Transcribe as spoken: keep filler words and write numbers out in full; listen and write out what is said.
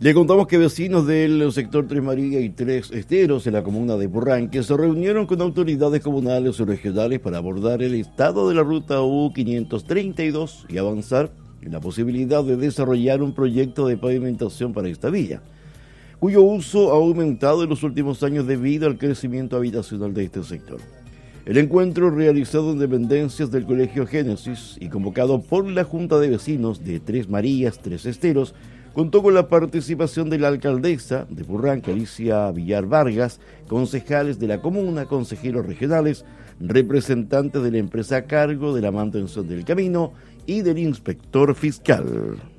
Le contamos que vecinos del sector Tres Marías y Tres Esteros en la comuna de Purranque se reunieron con autoridades comunales y regionales para abordar el estado de la ruta U quinientos treinta y dos y avanzar en la posibilidad de desarrollar un proyecto de pavimentación para esta vía, cuyo uso ha aumentado en los últimos años debido al crecimiento habitacional de este sector. El encuentro, realizado en dependencias del Colegio Génesis y convocado por la Junta de Vecinos de Tres Marías, Tres Esteros, contó con la participación de la alcaldesa de Purranque, Alicia Villar Vargas, concejales de la comuna, consejeros regionales, representantes de la empresa a cargo de la mantención del camino y del inspector fiscal.